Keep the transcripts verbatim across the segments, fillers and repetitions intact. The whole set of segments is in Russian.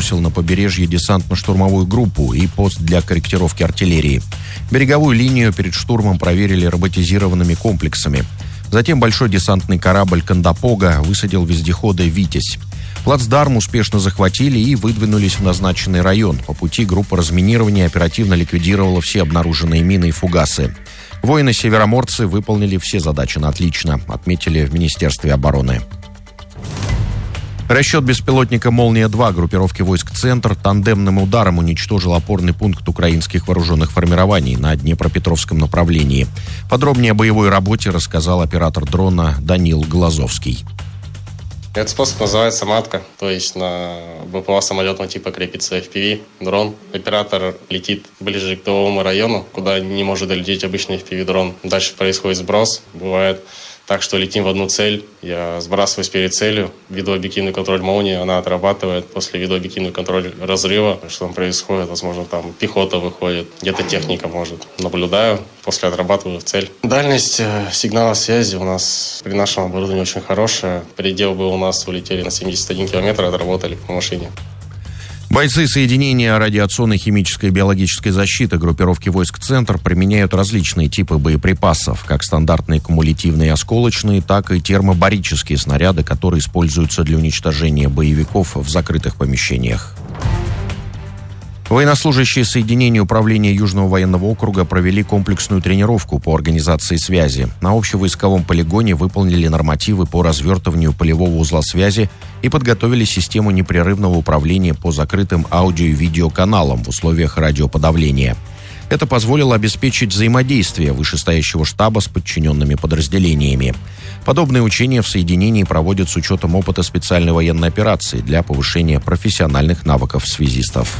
сбросил на побережье десантно-штурмовую группу и пост для корректировки артиллерии. Береговую линию перед штурмом проверили роботизированными комплексами. Затем большой десантный корабль «Кандапога» высадил вездеходы «Витязь». Плацдарм успешно захватили и выдвинулись в назначенный район. По пути группа разминирования оперативно ликвидировала все обнаруженные мины и фугасы. Воины-североморцы выполнили все задачи на отлично, отметили в Министерстве обороны. Расчет беспилотника «Молния-два» группировки войск «Центр» тандемным ударом уничтожил опорный пункт украинских вооруженных формирований на Днепропетровском направлении. Подробнее о боевой работе рассказал оператор дрона Данил Глазовский. Этот способ называется матка, то есть на БПЛА самолетного типа крепится эф пи ви, дрон. Оператор летит ближе к тыловому району, куда не может долететь обычный эф пи ви-дрон. Дальше происходит сброс, бывает так, что летим в одну цель, я сбрасываюсь перед целью, видообъективный контроль молнии, она отрабатывает, после видообъективного контроля разрыва, что там происходит, возможно, там пехота выходит, где-то техника может. Наблюдаю, после отрабатываю в цель. Дальность э, сигнала связи у нас при нашем оборудовании очень хорошая. Предел был у нас, улетели на семьдесят один километр, отработали по машине. Бойцы соединения радиационной, химической и биологической защиты группировки войск «Центр» применяют различные типы боеприпасов, как стандартные кумулятивные осколочные, так и термобарические снаряды, которые используются для уничтожения боевиков в закрытых помещениях. Военнослужащие соединения управления Южного военного округа провели комплексную тренировку по организации связи. На общевойсковом полигоне выполнили нормативы по развертыванию полевого узла связи и подготовили систему непрерывного управления по закрытым аудио- и видеоканалам в условиях радиоподавления. Это позволило обеспечить взаимодействие вышестоящего штаба с подчиненными подразделениями. Подобные учения в соединении проводят с учетом опыта специальной военной операции для повышения профессиональных навыков связистов.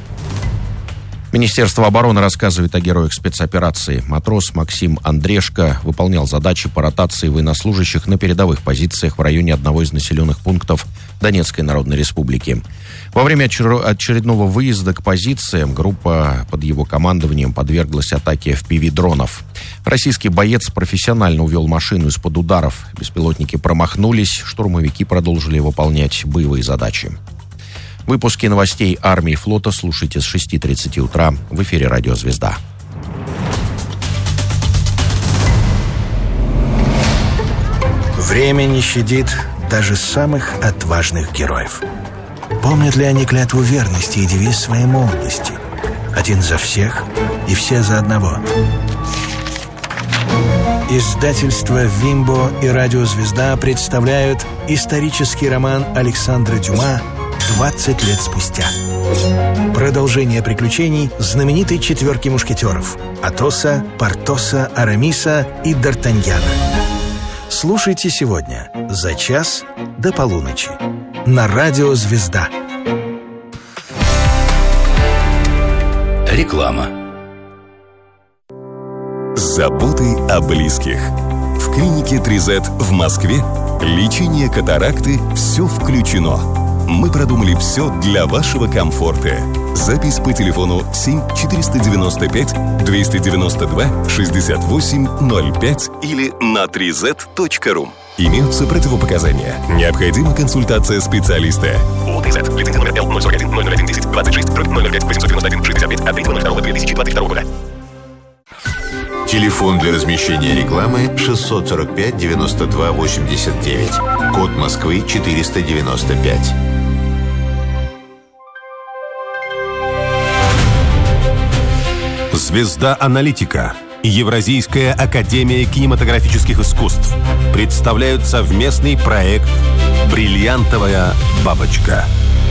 Министерство обороны рассказывает о героях спецоперации. Матрос Максим Андрешко выполнял задачи по ротации военнослужащих на передовых позициях в районе одного из населенных пунктов Донецкой Народной Республики. Во время очередного выезда к позициям группа под его командованием подверглась атаке эф пи ви-дронов. Российский боец профессионально увел машину из-под ударов. Беспилотники промахнулись, штурмовики продолжили выполнять боевые задачи. Выпуски новостей армии и флота слушайте с шести тридцати утра в эфире «Радио Звезда». Время не щадит даже самых отважных героев. Помнят ли они клятву верности и девиз своей молодости? Один за всех и все за одного. Издательства «Вимбо» и «Радио Звезда» представляют исторический роман Александра Дюма «двадцать лет спустя». Продолжение приключений знаменитой четверки мушкетеров Атоса, Портоса, Арамиса и Д'Артаньяна. Слушайте сегодня за час до полуночи на Радио Звезда. Реклама. Заботы о близких. В клинике три зет в Москве лечение катаракты «Все включено». Мы продумали все для вашего комфорта. Запись по телефону семь четыреста девяносто пять двести девяносто два шестьдесят восемь ноль пять или на три зет точка ру. Имеются противопоказания. Необходима консультация специалиста. ООО «три зет». Лицензия номер Л ноль сорок один ноль ноль один десять двадцать шесть ноль ноль пять восемьсот девяносто один шестьдесят пять от третьего ноль второго две тысячи двадцать второго года. Телефон для размещения рекламы шестьсот сорок пять девяносто два восемьдесят девять. Код Москвы четыреста девяносто пять. «Звезда Аналитика» и Евразийская академия кинематографических искусств представляют совместный проект «Бриллиантовая бабочка».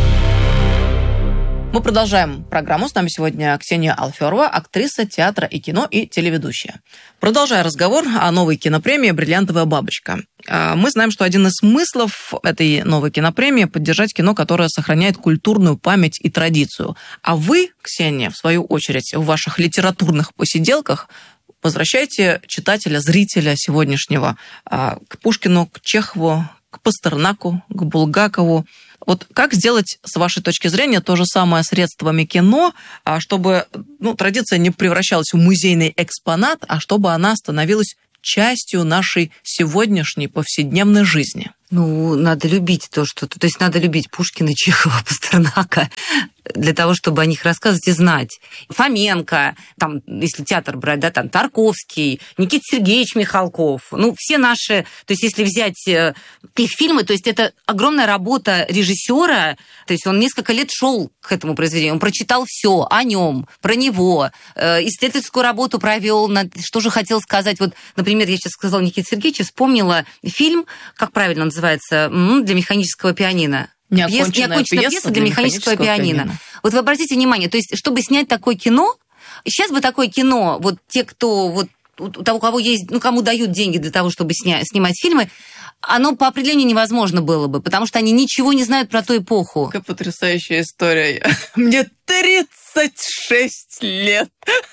Мы продолжаем программу. С нами сегодня Ксения Алферова, актриса театра и кино и телеведущая. Продолжая разговор о новой кинопремии «Бриллиантовая бабочка». Мы знаем, что один из смыслов этой новой кинопремии – поддержать кино, которое сохраняет культурную память и традицию. А вы, Ксения, в свою очередь, в ваших литературных посиделках возвращаете читателя, зрителя сегодняшнего к Пушкину, к Чехову, к Пастернаку, к Булгакову. Вот как сделать, с вашей точки зрения, то же самое средствами кино, чтобы ну, традиция не превращалась в музейный экспонат, а чтобы она становилась частью нашей сегодняшней повседневной жизни? Ну, надо любить то, что... То есть надо любить Пушкина, Чехова, Пастернака для того, чтобы о них рассказывать и знать. Фоменко, там, если театр брать, да, там, Тарковский, Никита Сергеевич Михалков. Ну, все наши... То есть если взять их фильмы, то есть это огромная работа режиссера, то есть он несколько лет шел к этому произведению, он прочитал все о нем, про него, исследовательскую работу провел, что же хотел сказать. Вот, например, я сейчас сказала Никита Сергеевич, вспомнила фильм, как правильно называется, для механического пианино. Неоконченная, пьеса, неоконченная пьеса, пьеса для механического, механического пианино. пианино. Вот вы обратите внимание, то есть, чтобы снять такое кино, сейчас бы такое кино, вот те, кто, вот у того, у кого есть, ну, кому дают деньги для того, чтобы сня, снимать фильмы, оно по определению невозможно было бы, потому что они ничего не знают про ту эпоху. Какая потрясающая история. Мне тридцать шесть лет.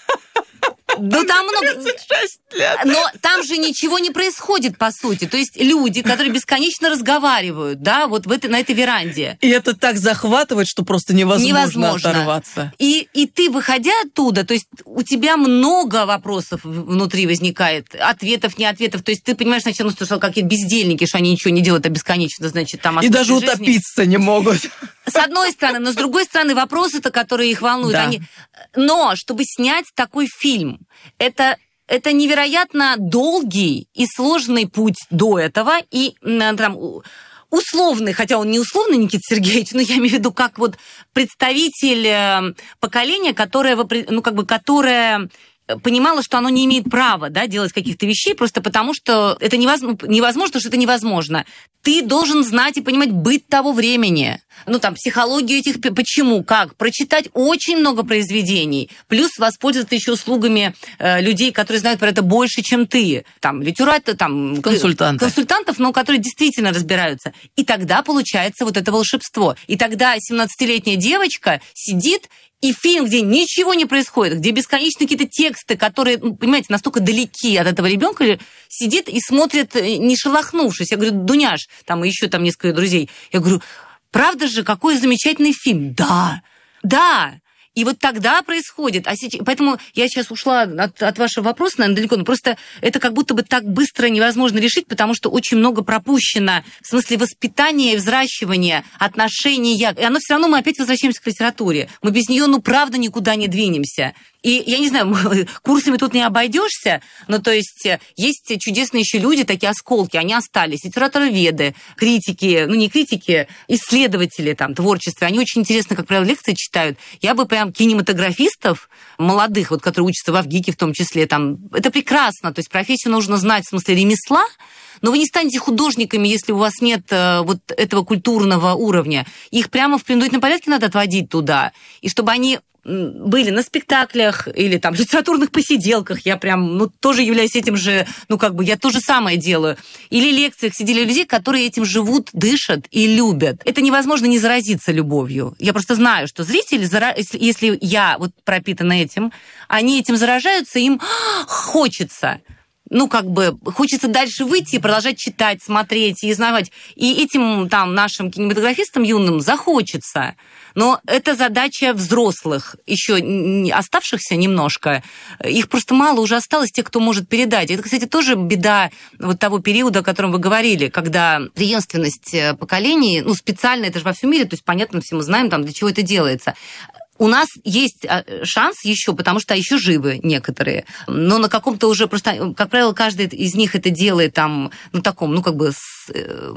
Ну, там много... тридцать шесть лет. Но там же ничего не происходит, по сути. То есть люди, которые бесконечно разговаривают, да, вот в этой, на этой веранде. И это так захватывает, что просто невозможно, невозможно. оторваться. И, и ты, выходя оттуда, то есть у тебя много вопросов внутри возникает, ответов, не ответов. То есть ты понимаешь сначала, что какие-то бездельники, что они ничего не делают, а бесконечно, значит, там... И даже жизни. утопиться не могут. С одной стороны, но с другой стороны, вопросы-то, которые их волнуют, да. они... Но чтобы снять такой фильм, это, это невероятно долгий и сложный путь до этого, и там, условный, хотя он не условный, Никита Сергеевич, но я имею в виду как вот представитель поколения, которое, ну, как бы, которое понимала, что оно не имеет права, да, делать каких-то вещей, просто потому что это невозможно, невозможно, что это невозможно. Ты должен знать и понимать быт того времени. Ну, там, психологию этих... Почему? Как? Прочитать очень много произведений. Плюс воспользоваться еще услугами э, людей, которые знают про это больше, чем ты. Там, литератор, там... Консультанты. Консультантов, но которые действительно разбираются. И тогда получается вот это волшебство. И тогда семнадцатилетняя девочка сидит, и фильм, где ничего не происходит, где бесконечно какие-то тексты, которые, ну, понимаете, настолько далеки от этого ребенка, сидит и смотрит, не шелохнувшись. Я говорю, Дуняш, там еще там несколько друзей. Я говорю, правда же, какой замечательный фильм. Да, да. И вот тогда происходит. А сейчас, поэтому я сейчас ушла от, от вашего вопроса, наверное, далеко, но просто это как будто бы так быстро невозможно решить, потому что очень много пропущено в смысле воспитания и взращивания, отношения. И оно все равно, мы опять возвращаемся к литературе. Мы без нее, ну, правда, никуда не двинемся. И я не знаю, курсами тут не обойдешься, но то есть есть чудесные еще люди, такие осколки, они остались. Литературоведы, критики, ну не критики, исследователи там, творчества, они очень интересно, как правило, лекции читают. Я бы прям кинематографистов молодых, вот, которые учатся в ВГИКе в том числе, там, это прекрасно, то есть профессию нужно знать в смысле ремесла, но вы не станете художниками, если у вас нет э, вот этого культурного уровня. Их прямо в принудительном порядке надо отводить туда, и чтобы они были на спектаклях или там литературных посиделках, я прям, ну, тоже являюсь этим же, ну, как бы, я то же самое делаю. Или лекциях сидели люди, которые этим живут, дышат и любят. Это невозможно не заразиться любовью. Я просто знаю, что зрители, если я вот пропитана этим, они этим заражаются, им хочется. Ну, как бы, хочется дальше выйти и продолжать читать, смотреть и узнавать. И этим там нашим кинематографистам юным захочется. Но это задача взрослых, еще оставшихся немножко. Их просто мало уже осталось, тех, кто может передать. Это, кстати, тоже беда вот того периода, о котором вы говорили, когда преемственность поколений, ну, специально, это же во всем мире, то есть, понятно, все мы знаем, там, для чего это делается. У нас есть шанс еще, потому что еще живы некоторые, но на каком-то уже просто, как правило, каждый из них это делает там, на таком, ну, как бы, с,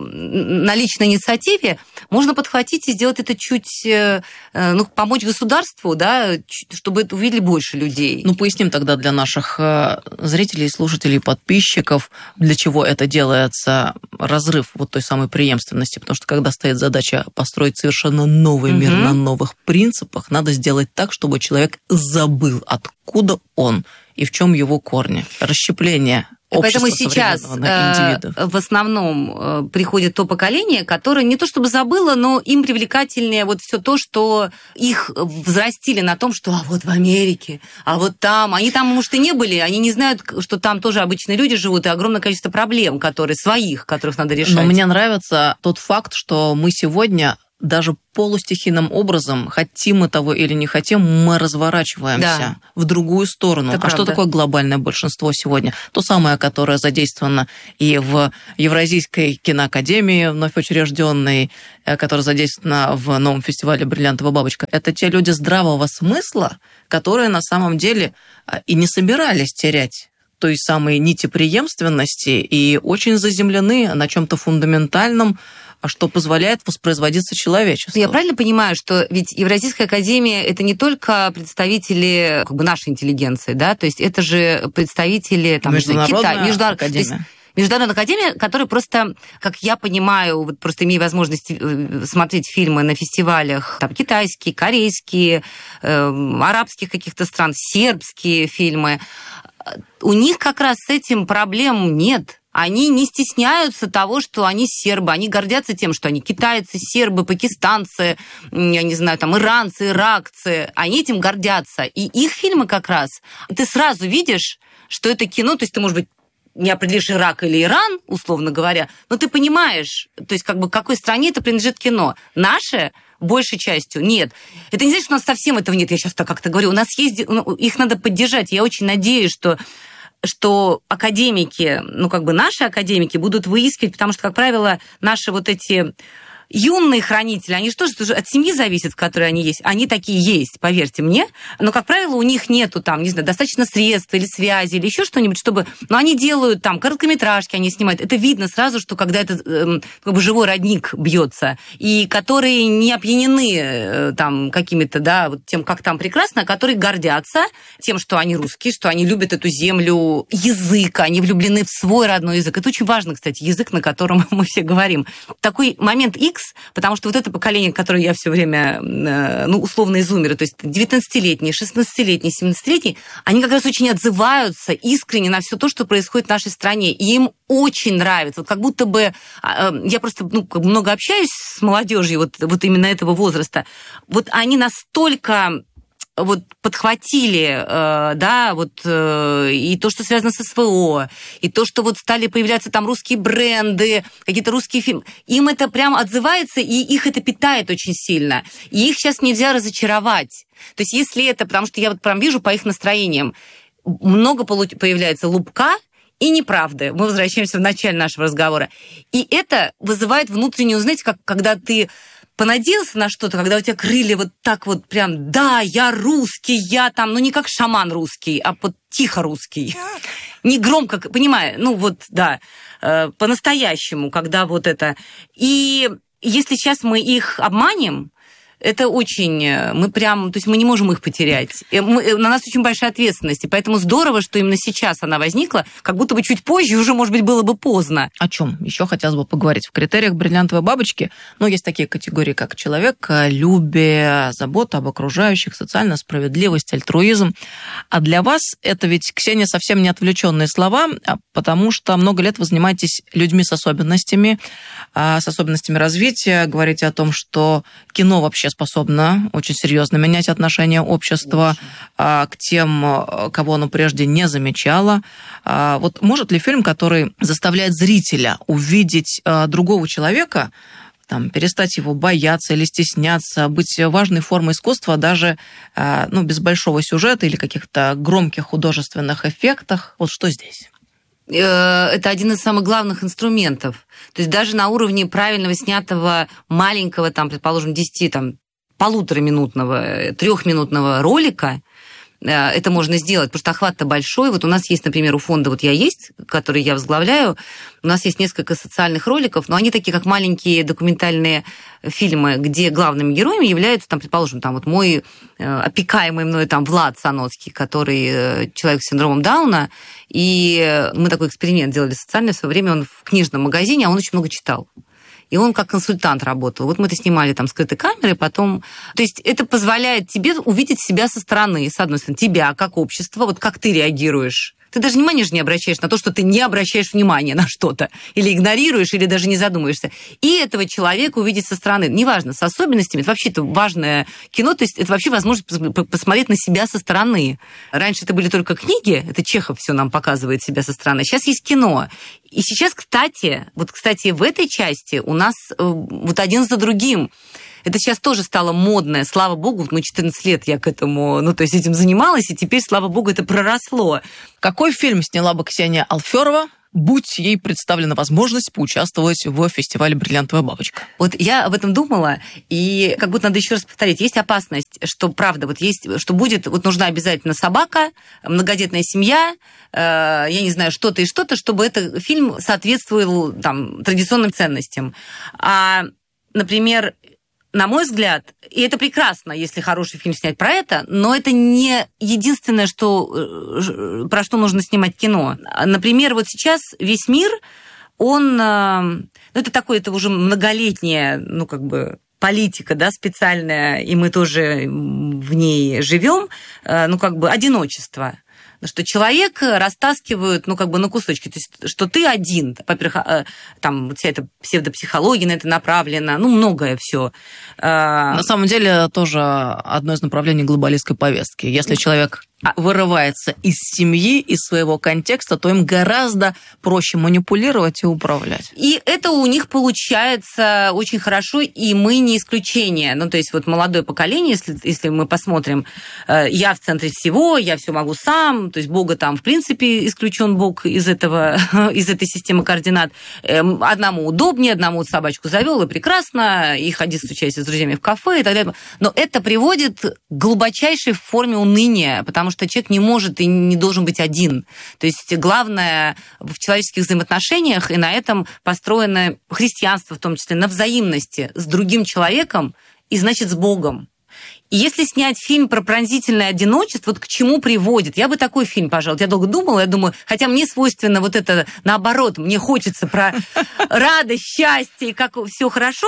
на личной инициативе, можно подхватить и сделать это чуть, ну, помочь государству, да, чтобы это увидели больше людей. Ну, поясним тогда для наших зрителей, слушателей, подписчиков, для чего это делается, разрыв вот той самой преемственности, потому что когда стоит задача построить совершенно новый мир mm-hmm. на новых принципах, надо сделать так, чтобы человек забыл, откуда он и в чем его корни. Расщепление общества. Поэтому сейчас в основном приходит то поколение, которое не то чтобы забыло, но им привлекательнее вот все то, что их взрастили на том, что а вот в Америке, а вот там. Они там, может, и не были, они не знают, что там тоже обычные люди живут, и огромное количество проблем, которые своих, которых надо решать. Но мне нравится тот факт, что мы сегодня даже полустихийным образом, хотим мы того или не хотим, мы разворачиваемся да. в другую сторону. Это а правда. Что такое глобальное большинство сегодня? То самое, которое задействовано и в Евразийской киноакадемии, вновь учрежденной, которое задействовано в новом фестивале «Бриллиантовая бабочка». Это те люди здравого смысла, которые на самом деле и не собирались терять той самой нити преемственности и очень заземлены на чем-то фундаментальном, что позволяет воспроизводиться человечеству. Я правильно понимаю, что ведь Евразийская академия — это не только представители как бы, нашей интеллигенции, да, то есть это же представители там, Международная Китая, международная академия. Международная академия, которая просто, как я понимаю, вот просто имея возможность смотреть фильмы на фестивалях, там, китайские, корейские, э, арабских каких-то стран, сербские фильмы, у них как раз с этим проблем нет. Они не стесняются того, что они сербы. Они гордятся тем, что они китайцы, сербы, пакистанцы, я не знаю, там, иранцы, иракцы. Они этим гордятся. И их фильмы как раз, ты сразу видишь, что это кино, то есть ты, может быть, не определишь Ирак или Иран, условно говоря, но ты понимаешь, то есть как бы к какой стране это принадлежит кино. Наше большей частью нет. Это не значит, что у нас совсем этого нет, я сейчас так как-то говорю. У нас есть, их надо поддержать. Я очень надеюсь, что что академики, ну, как бы наши академики будут выискивать, потому что, как правило, наши вот эти юные хранители, они же тоже от семьи зависят, в которой они есть. Они такие есть, поверьте мне. Но, как правило, у них нету там, не знаю, достаточно средств или связи, или еще что-нибудь, чтобы... Но они делают там короткометражки, они снимают. Это видно сразу, что когда это э, как бы живой родник бьется, и которые не опьянены э, там какими-то, да, вот тем, как там прекрасно, а которые гордятся тем, что они русские, что они любят эту землю, язык, они влюблены в свой родной язык. Это очень важно, кстати, язык, на котором мы все говорим. Такой момент X, потому что вот это поколение, которое я все время, ну, условно, изумеры, то есть девятнадцатилетние, шестнадцатилетние, семнадцатилетние, они как раз очень отзываются искренне на все то, что происходит в нашей стране. И им очень нравится. Вот как будто бы... Я просто ну, много общаюсь с молодежью вот, вот именно этого возраста. Вот они настолько... вот подхватили, да, вот и то, что связано с СВО, и то, что вот стали появляться там русские бренды, какие-то русские фильмы. Им это прям отзывается, и их это питает очень сильно. И их сейчас нельзя разочаровать. То есть если это, потому что я вот прям вижу по их настроениям, много появляется лупка и неправды. Мы возвращаемся в начале нашего разговора. И это вызывает внутреннюю, знаете, как когда ты понадеялся на что-то, когда у тебя крылья вот так вот прям, да, я русский, я там, ну не как шаман русский, а вот тихо русский. Не громко, понимаю, ну вот, да, э, по-настоящему, когда вот это. И если сейчас мы их обманем, это очень... Мы прям... То есть мы не можем их потерять. Мы, на нас очень большая ответственность. И поэтому здорово, что именно сейчас она возникла. Как будто бы чуть позже уже, может быть, было бы поздно. О чем еще хотелось бы поговорить? В критериях бриллиантовой бабочки, ну, есть такие категории, как человеколюбие, забота об окружающих, социальная справедливость, альтруизм. А для вас это ведь, Ксения, совсем не отвлеченные слова, потому что много лет вы занимаетесь людьми с особенностями, с особенностями развития, говорите о том, что кино вообще способна очень серьезно менять отношение общества а, к тем, кого оно прежде не замечало. А, вот может ли фильм, который заставляет зрителя увидеть а, другого человека, там, перестать его бояться или стесняться, быть важной формой искусства даже а, ну, без большого сюжета или каких-то громких художественных эффектах? Вот что здесь? Это один из самых главных инструментов. То есть даже на уровне правильного снятого маленького, там, предположим, десяти, там, полутораминутного, трехминутного ролика это можно сделать, потому что охват-то большой. Вот у нас есть, например, у фонда «Вот я есть», который я возглавляю, у нас есть несколько социальных роликов, но они такие, как маленькие документальные фильмы, где главными героями являются, там, предположим, там, вот мой опекаемый мной там Влад Саноцкий, который человек с синдромом Дауна, и мы такой эксперимент делали социальный в свое время, он в книжном магазине, а он очень много читал. И он как консультант работал. Вот мы это снимали там скрытой камерой, потом... То есть это позволяет тебе увидеть себя со стороны, с одной стороны, тебя как общество, вот как ты реагируешь. Ты даже внимания же не обращаешь на то, что ты не обращаешь внимания на что-то. Или игнорируешь, или даже не задумываешься. И этого человека увидеть со стороны. Неважно, с особенностями. Это вообще-то важное кино. То есть это вообще возможность посмотреть на себя со стороны. Раньше это были только книги. Это Чехов все нам показывает себя со стороны. Сейчас есть кино. И сейчас, кстати, вот, кстати, в этой части у нас вот один за другим Это сейчас тоже стало модное. Слава богу, ну, четырнадцать лет я к этому, ну, то есть этим занималась, и теперь, слава богу, это проросло. Какой фильм сняла бы Ксения Алферова, будь ей представлена возможность поучаствовать в фестивале «Бриллиантовая бабочка»? Вот я об этом думала, и как будто надо еще раз повторить. Есть опасность, что, правда, вот есть, что будет, вот нужна обязательно собака, многодетная семья, э, я не знаю, что-то и что-то, чтобы этот фильм соответствовал там, традиционным ценностям. А, например, на мой взгляд, и это прекрасно, если хороший фильм снять про это, но это не единственное, что, про что нужно снимать кино. Например, вот сейчас весь мир, он... Ну, это такое, это уже многолетняя, ну, как бы, политика, да, специальная, и мы тоже в ней живем, ну, как бы, одиночество. Что человек растаскивают, ну, как бы на кусочки. То есть, что ты один. Во-первых, там вся эта псевдопсихология на это направлена, ну, многое все. На самом деле, тоже одно из направлений глобалистской повестки. Если человек вырывается из семьи, из своего контекста, то им гораздо проще манипулировать и управлять. И это у них получается очень хорошо, и мы не исключение. Ну, то есть вот молодое поколение, если, если мы посмотрим, я в центре всего, я все могу сам, то есть Бога там, в принципе, исключен Бог из, этого, из этой системы координат. Одному удобнее, одному собачку завел, и прекрасно, и ходи, стучайся с друзьями в кафе и так далее. Но это приводит к глубочайшей форме уныния, потому что человек не может и не должен быть один. То есть главное в человеческих взаимоотношениях, и на этом построено христианство, в том числе, на взаимности с другим человеком и, значит, с Богом. И если снять фильм про пронзительное одиночество, вот к чему приводит? Я бы такой фильм, пожалуй. Я долго думала, я думаю, хотя мне свойственно вот это, наоборот, мне хочется про радость, счастье, и как все хорошо,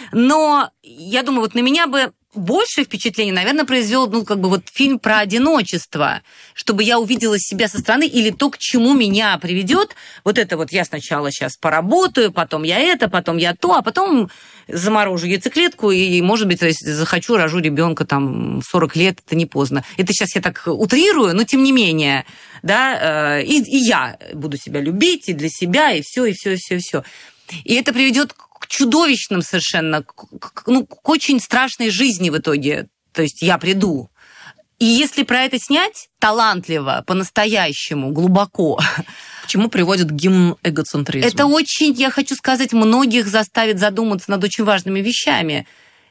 но я думаю, вот на меня бы большее впечатление, наверное, произвел, ну, как бы вот фильм про одиночество, чтобы я увидела себя со стороны, или то, к чему меня приведет. Вот это вот я сначала сейчас поработаю, потом я это, потом я то, а потом заморожу яйцеклетку и, может быть, если захочу, рожу ребенка там в сорок лет, это не поздно. Это сейчас я так утрирую, но тем не менее, да, и, и я буду себя любить, и для себя, и все, и все, и все, и все. И это приведет к чудовищным совершенно, к, ну, к очень страшной жизни в итоге. То есть я приду. И если про это снять талантливо, по-настоящему, глубоко... К чему приводит гимн эгоцентризма? Это очень, я хочу сказать, многих заставит задуматься над очень важными вещами.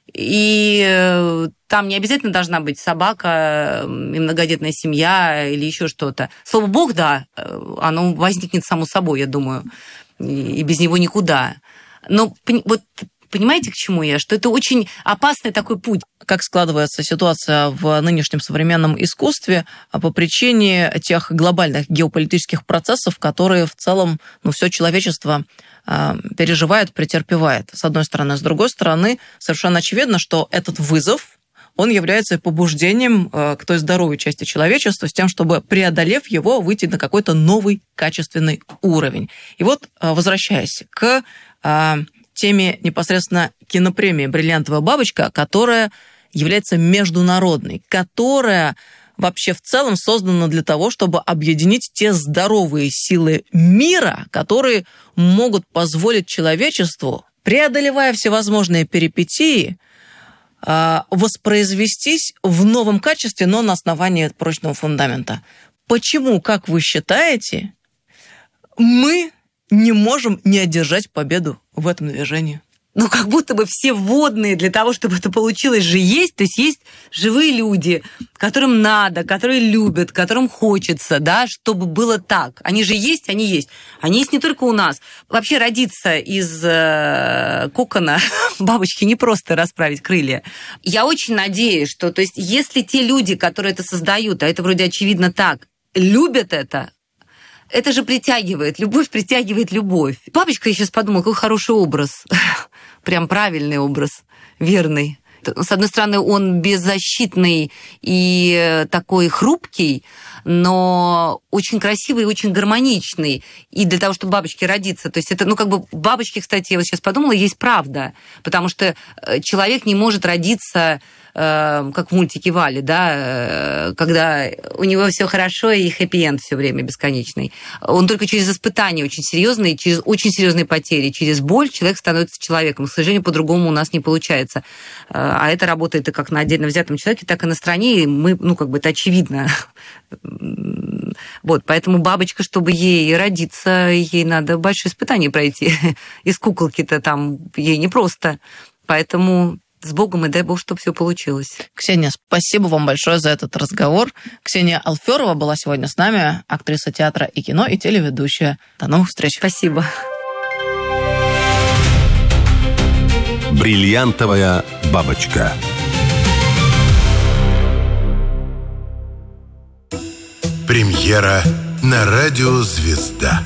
И там не обязательно должна быть собака, и многодетная семья или еще что-то. Слово «Бог», да, оно возникнет само собой, я думаю, и без него никуда. Но вот понимаете, к чему я? Что это очень опасный такой путь. Как складывается ситуация в нынешнем современном искусстве по причине тех глобальных геополитических процессов, которые в целом, ну, все человечество переживает, претерпевает, с одной стороны. С другой стороны, совершенно очевидно, что этот вызов, он является побуждением к той здоровой части человечества, с тем, чтобы, преодолев его, выйти на какой-то новый качественный уровень. И вот, возвращаясь к теме непосредственно кинопремии «Бриллиантовая бабочка», которая является международной, которая вообще в целом создана для того, чтобы объединить те здоровые силы мира, которые могут позволить человечеству, преодолевая всевозможные перипетии, воспроизвестись в новом качестве, но на основании прочного фундамента. Почему, как вы считаете, мы не можем не одержать победу в этом движении? Ну, как будто бы все вводные для того, чтобы это получилось, же есть. То есть есть живые люди, которым надо, которые любят, которым хочется, да, чтобы было так. Они же есть, они есть. Они есть не только у нас. Вообще родиться из э, кокона бабочки не просто расправить крылья. Я очень надеюсь, что, то есть, если те люди, которые это создают, а это вроде очевидно так, любят это, это же притягивает. Любовь притягивает любовь. Бабочка, я сейчас подумала, какой хороший образ. Прям правильный образ, верный. С одной стороны, он беззащитный и такой хрупкий, но очень красивый и очень гармоничный. И для того, чтобы бабочке родиться. То есть это, ну, как бы, бабочки, кстати, я вот сейчас подумала, есть правда. Потому что человек не может родиться э, как в мультике Вали, да, э, когда у него все хорошо и хэппи-энд все время бесконечный. Он только через испытания очень серьезные, через очень серьезные потери, через боль человек становится человеком. К сожалению, по-другому у нас не получается. А это работает и как на отдельно взятом человеке, так и на стране. И мы, ну, как бы это очевидно. Вот, поэтому бабочка, чтобы ей родиться, ей надо большое испытание пройти. Из куколки-то там ей непросто. Поэтому с Богом и дай Бог, чтобы все получилось. Ксения, спасибо вам большое за этот разговор. Ксения Алферова была сегодня с нами, актриса театра и кино, и телеведущая. До новых встреч. Спасибо. Бриллиантовая бабочка. Премьера на радио «Звезда».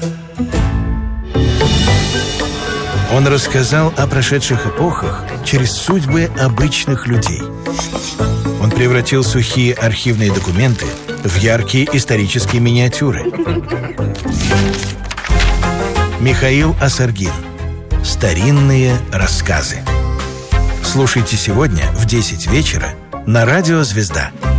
Он рассказал о прошедших эпохах через судьбы обычных людей. Он превратил сухие архивные документы в яркие исторические миниатюры. Михаил Асаргин. Старинные рассказы. Слушайте сегодня в десять вечера на радио «Звезда».